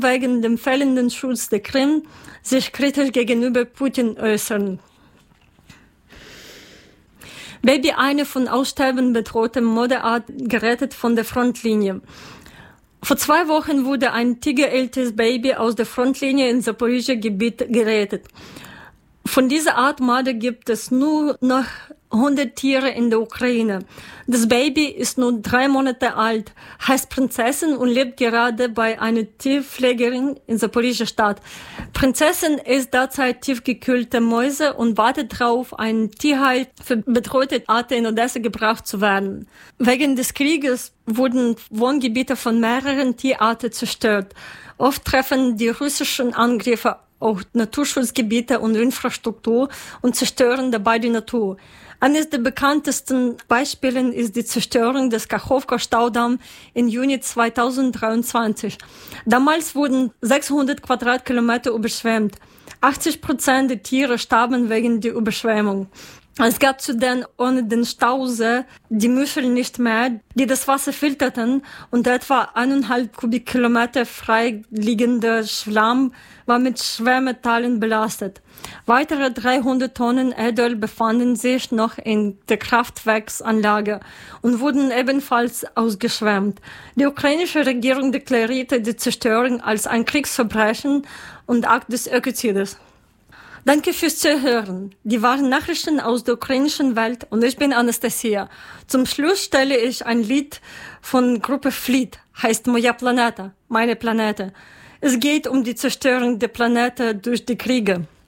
wegen dem fehlenden Schutz der Krim sich kritisch gegenüber Putin äußern. Baby, eine von Aussterben bedrohte Modeart, gerettet von der Frontlinie. Vor 2 Wochen wurde ein tigerältes Baby aus der Frontlinie in Zaporizhzhia Gebiet gerettet. Von dieser Art Marder gibt es nur noch 100 Tiere in der Ukraine. Das Baby ist nur 3 Monate alt, heißt Prinzessin und lebt gerade bei einer Tierpflegerin in Zaporizhzhia Stadt. Prinzessin isst derzeit tiefgekühlte Mäuse und wartet darauf, ein Tierheim für bedrohte Arten in Odessa gebracht zu werden. Wegen des Krieges wurden Wohngebiete von mehreren Tierarten zerstört. Oft treffen die russischen Angriffe auch Naturschutzgebiete und Infrastruktur und zerstören dabei die Natur. Eines der bekanntesten Beispiele ist die Zerstörung des Kachowka-Staudamms im Juni 2023. Damals wurden 600 Quadratkilometer überschwemmt. 80% der Tiere starben wegen der Überschwemmung. Es gab zudem ohne den Stausee die Muscheln nicht mehr, die das Wasser filterten, und etwa 1,5 Kubikkilometer freiliegender Schlamm war mit Schwermetallen belastet. Weitere 300 Tonnen Erdöl befanden sich noch in der Kraftwerksanlage und wurden ebenfalls ausgeschwemmt. Die ukrainische Regierung deklarierte die Zerstörung als ein Kriegsverbrechen und Akt des Ökozides. Danke fürs Zuhören. Die waren Nachrichten aus der ukrainischen Welt und ich bin Anastasia. Zum Schluss stelle ich ein Lied von Gruppe Fleet, heißt Moja Planeta, meine Planete. Es geht um die Zerstörung der Planete durch die Kriege.